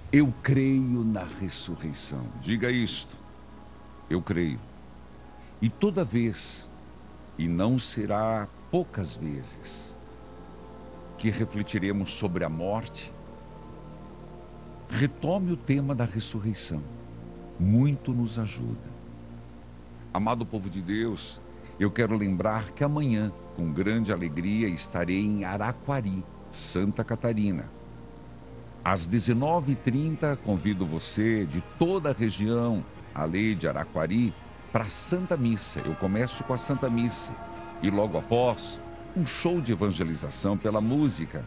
Eu creio na ressurreição. Diga isto. Eu creio. E toda vez, e não será poucas vezes, que refletiremos sobre a morte, retome o tema da ressurreição. Muito nos ajuda. Amado povo de Deus, eu quero lembrar que amanhã, com grande alegria, estarei em Araquari, Santa Catarina. Às 19h30, convido você de toda a região, ali de Araquari, para a Santa Missa. Eu começo com a Santa Missa e logo após, um show de evangelização pela música.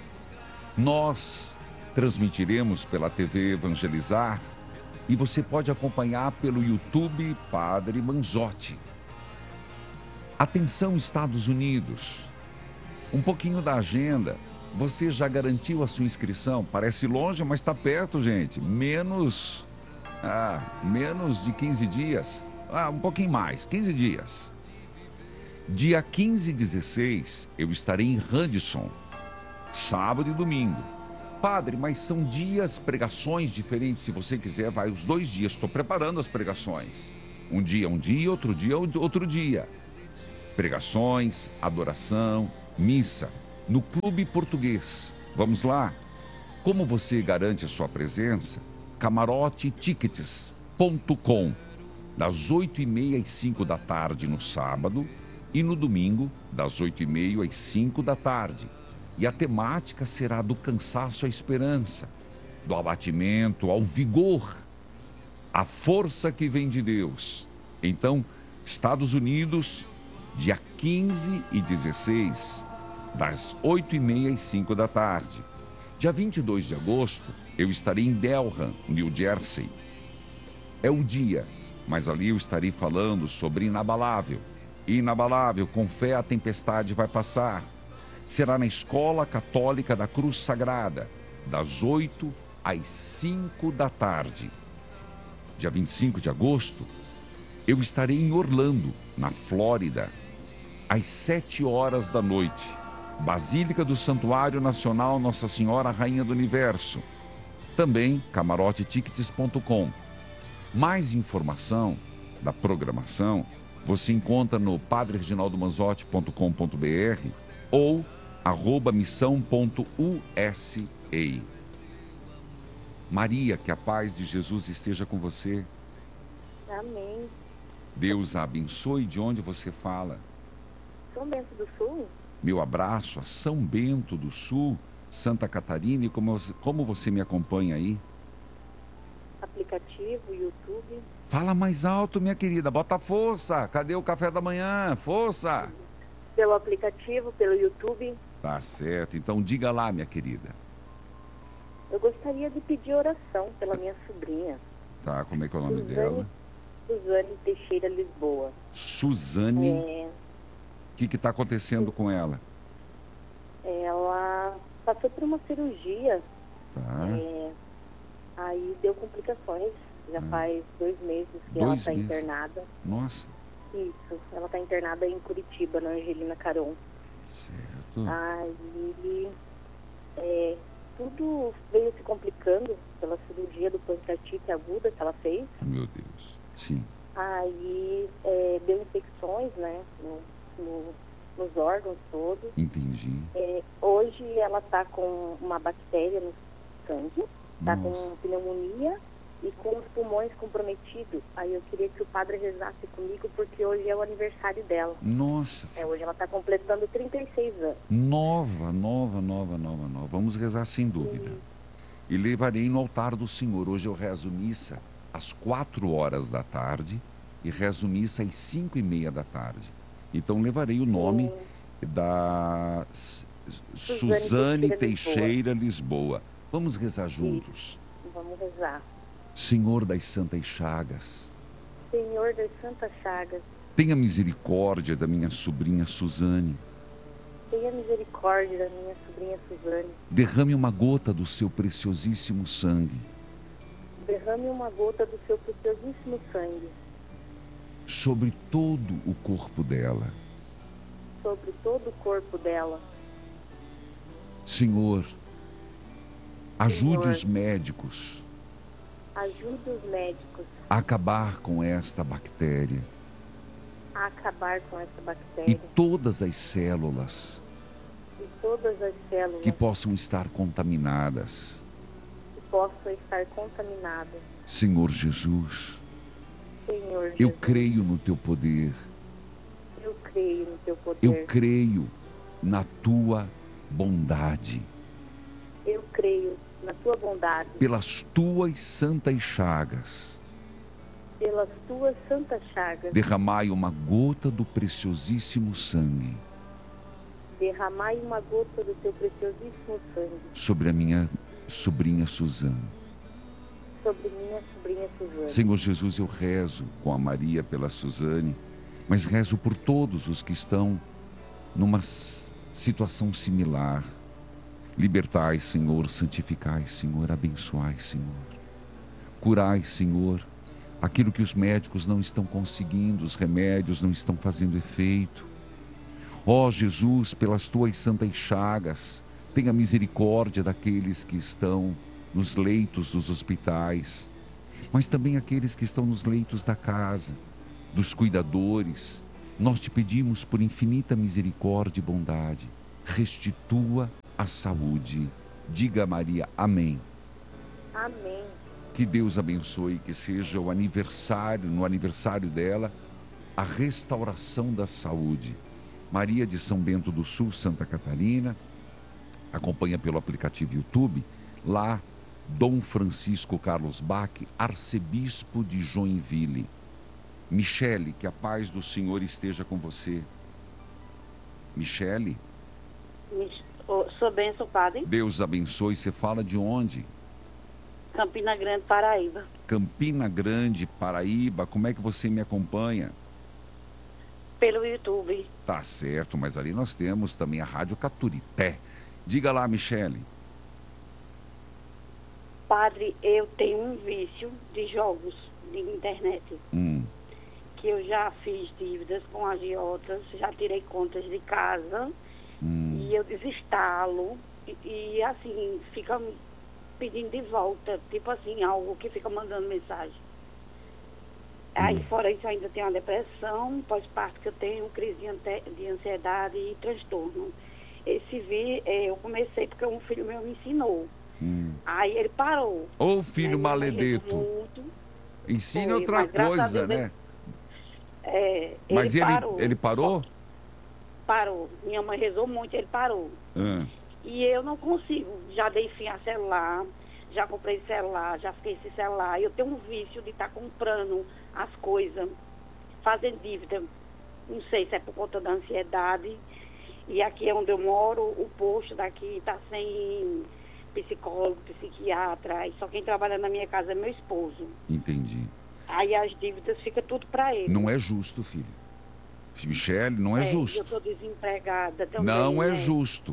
Nós transmitiremos pela TV Evangelizar e você pode acompanhar pelo YouTube Padre Manzotti. Atenção, Estados Unidos. Um pouquinho da agenda. Você já garantiu a sua inscrição? Parece longe, mas está perto, gente. Menos de 15 dias. Um pouquinho mais, 15 dias. Dia 15 e 16, eu estarei em Radisson. Sábado e domingo. Padre, mas são dias, pregações diferentes. Se você quiser, vai os 2 dias. Estou preparando as pregações. Um dia, outro dia, outro dia. Pregações, adoração, missa. No Clube Português. Vamos lá? Como você garante a sua presença? CamaroteTickets.com. Das 8h30 às 5 da tarde no sábado e no domingo, das 8h30 às 5 da tarde. E a temática será do cansaço à esperança, do abatimento ao vigor, a força que vem de Deus. Então, Estados Unidos, dia 15 e 16, das 8h30 às 5 da tarde. Dia 22 de agosto, eu estarei em Delran, New Jersey. É o dia, mas ali eu estarei falando sobre inabalável. Inabalável, com fé a tempestade vai passar. Será na Escola Católica da Cruz Sagrada, das 8 às 5 da tarde. Dia 25 de agosto, eu estarei em Orlando, na Flórida, às 7 horas da noite. Basílica do Santuário Nacional Nossa Senhora Rainha do Universo. Também CamaroteTickets.com. Mais informação da programação você encontra no padrereginaldomanzotti.com.br ou @missão.usa. Maria, que a paz de Jesus esteja com você. Amém. Deus a abençoe. De onde você fala? São Bento do Sul? Meu abraço a São Bento do Sul, Santa Catarina. E como você me acompanha aí? Aplicativo, YouTube. Fala mais alto, minha querida. Bota força. Cadê o café da manhã? Força. Pelo aplicativo, pelo YouTube. Tá certo. Então diga lá, minha querida. Eu gostaria de pedir oração pela minha sobrinha. Tá, como é que é o nome dela? Suzane Teixeira Lisboa. Suzane. O que está acontecendo com ela? Ela passou por uma cirurgia. Tá. Aí deu complicações. Já faz 2 meses que ela está internada. Nossa. Isso. Ela está internada em Curitiba, na Angelina Caron. Certo. Aí tudo veio se complicando pela cirurgia do pancreatite aguda que ela fez. Meu Deus. Sim. Aí deu infecções, né, nos órgãos todos. Entendi. Hoje ela está com uma bactéria no sangue, está com pneumonia e com os pulmões comprometidos. Aí eu queria que o padre rezasse comigo, porque hoje é o aniversário dela. Nossa. Hoje ela está completando 36 anos. Nova. Vamos rezar sem dúvida. E levarei no altar do Senhor. Hoje eu rezo missa às 4 horas da tarde e rezo missa às 5h30 da tarde. Então levarei o nome da Suzane Teixeira Lisboa. Vamos rezar juntos. Vamos rezar. Senhor das Santas Chagas. Senhor das Santas Chagas. Tenha misericórdia da minha sobrinha Suzane. Tenha misericórdia da minha sobrinha Suzane. Derrame uma gota do seu preciosíssimo sangue. Derrame uma gota do seu preciosíssimo sangue. Sobre todo o corpo dela. Sobre todo o corpo dela. Senhor, Ajude Senhor. os médicos Ajude os médicos a acabar com esta bactéria a acabar com essa e bactéria todas as células e todas as células que possam estar contaminadas. que possam estar contaminadas. Senhor Jesus, Senhor eu Jesus, creio no teu poder, eu creio no teu poder. eu creio na tua bondade. Eu creio na tua bondade. Pelas tuas santas chagas, Pelas tuas santas chagas, derramai uma gota do preciosíssimo sangue derramai uma gota do teu preciosíssimo sangue sobre a minha sobrinha Suzana. sobre minha sobrinha Suzana. Senhor Jesus, eu rezo com a Maria pela Suzane, mas rezo por todos os que estão numa situação similar. Libertai, Senhor, santificai, Senhor, abençoai, Senhor. Curai, Senhor, aquilo que os médicos não estão conseguindo, os remédios não estão fazendo efeito. Ó Jesus, pelas tuas santas chagas, tenha misericórdia daqueles que estão nos leitos dos hospitais, mas também aqueles que estão nos leitos da casa, dos cuidadores. Nós te pedimos por infinita misericórdia e bondade, restitua a saúde. Diga, Maria, amém. Amém. Que Deus abençoe, que seja o aniversário, no aniversário dela, a restauração da saúde. Maria de São Bento do Sul, Santa Catarina, acompanha pelo aplicativo YouTube, lá Dom Francisco Carlos Bach, arcebispo de Joinville. Michele, que a paz do Senhor esteja com você. Michele, Sou benção, padre. Deus abençoe. Você fala de onde? Campina Grande, Paraíba. Campina Grande, Paraíba. Como é que você me acompanha? Pelo YouTube. Tá certo, mas ali nós temos também a Rádio Caturité. Diga lá, Michele. Padre, eu tenho um vício de jogos de internet. Que eu já fiz dívidas com agiotas, já tirei contas de casa. E eu desinstalo. E assim, fica pedindo de volta. Tipo assim, algo que fica mandando mensagem. Aí, fora isso, eu ainda tenho uma depressão, pós-parto que eu tenho, crise de ansiedade e transtorno. Eu comecei porque um filho meu me ensinou. Aí ele parou. Ô filho maledeto. Ensine outra coisa, né? Mas ele parou? Parou. Minha mãe rezou muito, ele parou. E eu não consigo. Já dei fim a celular, já comprei celular, já fiquei sem celular. Eu tenho um vício de estar comprando as coisas, fazendo dívida. Não sei se é por conta da ansiedade. E aqui é onde eu moro, o posto daqui está sem psicólogo, psiquiatra. E só quem trabalha na minha casa é meu esposo. Entendi. Aí as dívidas ficam tudo para ele. Não é justo, filho. Michele, não é justo. Eu estou desempregada também. Não é justo.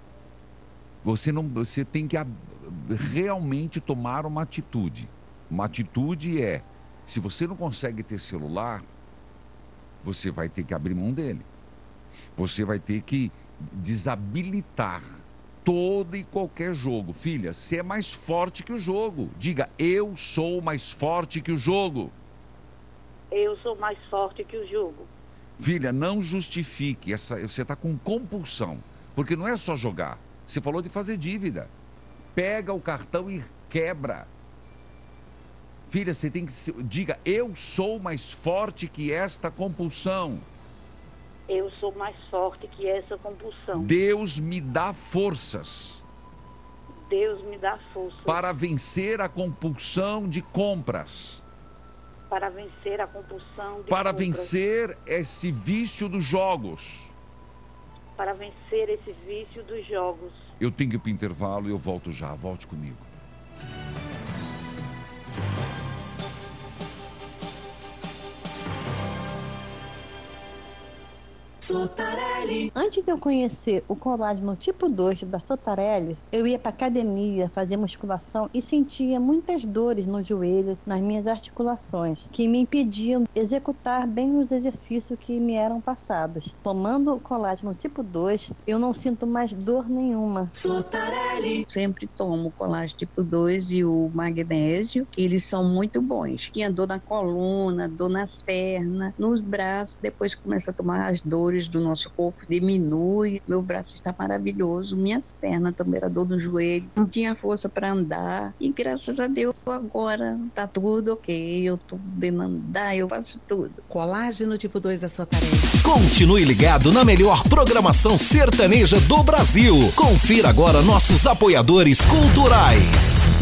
Você tem que realmente tomar uma atitude. Uma atitude é, se você não consegue ter celular, você vai ter que abrir mão dele. Você vai ter que desabilitar todo e qualquer jogo. Filha, você é mais forte que o jogo. Diga, eu sou mais forte que o jogo. Eu sou mais forte que o jogo. Filha, não justifique você está com compulsão, porque não é só jogar. Você falou de fazer dívida. Pega o cartão e quebra. Filha, você tem que diga, eu sou mais forte que esta compulsão. Eu sou mais forte que essa compulsão. Deus me dá forças. Deus me dá força. Para vencer a compulsão de compras. Para vencer a compulsão de Para compras. vencer esse vício dos jogos. Para vencer esse vício dos jogos. Eu tenho que ir para o intervalo e eu volto já. Volte comigo. Sotarelli. Antes de eu conhecer o colágeno tipo 2 da Sotarelli, eu ia para academia, fazer musculação e sentia muitas dores no joelho, nas minhas articulações, que me impediam de executar bem os exercícios que me eram passados. Tomando o colágeno tipo 2, eu não sinto mais dor nenhuma. Sotarelli. Sempre tomo o colágeno tipo 2 e o magnésio, que eles são muito bons. Tinha dor na coluna, dor nas pernas, nos braços. Depois começa a tomar as dores do nosso corpo, diminui. Meu braço está maravilhoso. Minhas pernas também era dor no joelho. Não tinha força para andar. E graças a Deus agora tá tudo ok. Eu tô podendo andar, eu faço tudo. Colágeno tipo 2 da Sotarelli. Continue ligado na melhor programação sertaneja do Brasil. Confira agora nossos apoiadores culturais.